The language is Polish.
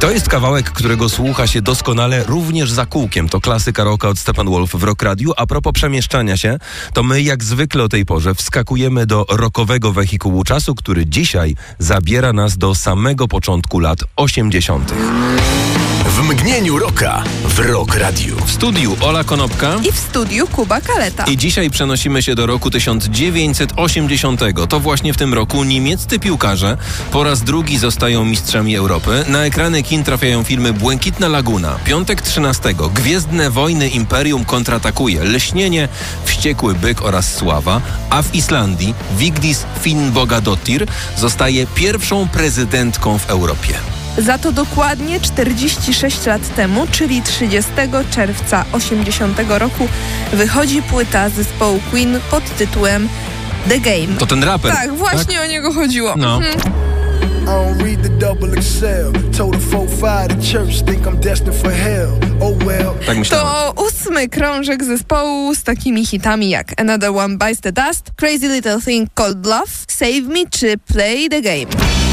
To jest kawałek, którego słucha się doskonale również za kółkiem. To klasyka rocka od Steppenwolf w Rock Radiu. A propos przemieszczania się, to my jak zwykle o tej porze wskakujemy do rockowego wehikułu czasu, który dzisiaj zabiera nas do samego początku lat 80. W mgnieniu rocka w Rock Radiu. W studiu Ola Konopka i w studiu Kuba Kaleta. I dzisiaj przenosimy się do roku 1980. To właśnie w tym roku niemieccy piłkarze po raz drugi zostają mistrzami Europy. Na ekrany kin trafiają filmy Błękitna Laguna, Piątek 13, Gwiezdne Wojny Imperium kontratakuje, Leśnienie, Wściekły Byk oraz Sława, a w Islandii Vigdis Finnbogadóttir zostaje pierwszą prezydentką w Europie. Za to dokładnie 46 lat temu, czyli 30 czerwca 80 roku, wychodzi płyta zespołu Queen pod tytułem The Game. To ten raper. Tak, właśnie o niego chodziło. No. Tak myślałem. To 8. krążek zespołu z takimi hitami jak Another One Bites the Dust, Crazy Little Thing Called Love, Save Me czy Play the Game.